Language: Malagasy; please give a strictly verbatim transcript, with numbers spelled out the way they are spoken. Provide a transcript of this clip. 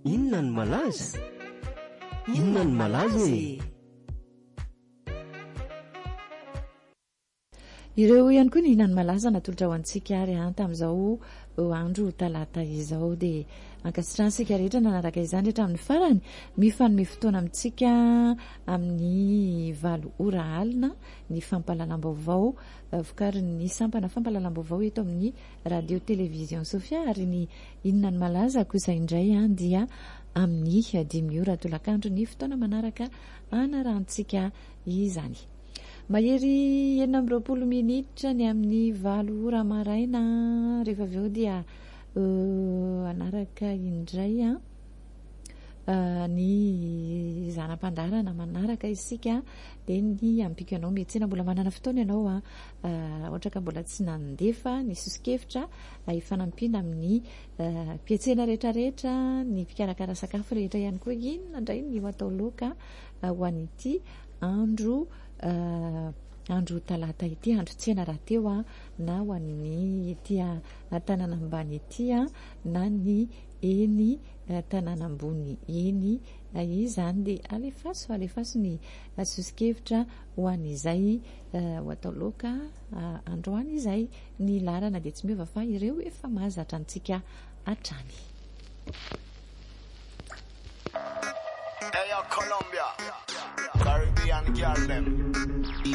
inona ny malaza inona ny malaza e. Ireo ihany koa ny inona ny malaza natolotra ho antsika ary tamin'izao andro talata izao dia ankasitrahantsika rehetra nanaraka izany rehetra amin'ny farany mifanome fotoana amintsika amin'ny valo ora alina ny fampahalalam-baovao vokarin'ny sampana fampahalalam-baovao eto amin'ny radio televizion Sofia ary ny inona ny malaza kosa indray a dia amin'ny dimy ora tolakandro ny fotoana manaraka anarantsika izany. Mahery enina amby roapolo minitra ny amin'ny valo ora maraina rehefa avy eo dia uh, anaraka indray a uh, ny zanam-pandarana manaraka isika dia ny ampiko ianao miantsena mbola manana fotoana ianao a uh, ohatra ka mbola tsy nandefa ny sosikevitra uh, ifanampiana amin'ny uh, mpiantsena rehetrarehetra ny mpikarakara sakafo rehetra ihany koa inona indray ny atao loka uh, ho an'ity andro Uh, andro talata ity andro tsena raha teo a na ho an'ny ety tanàna ambany ety a na ny eny uh, tanàna ambony eny uh, izany dia alefaso alefaso ny uh, sosikevitra ho an'izay uh, ho atao loka uh, androany izay ny larana dia tsy miova fa ireo efa mahazatra antsika hatrany. Hey, Colombia, Caribbean girl them.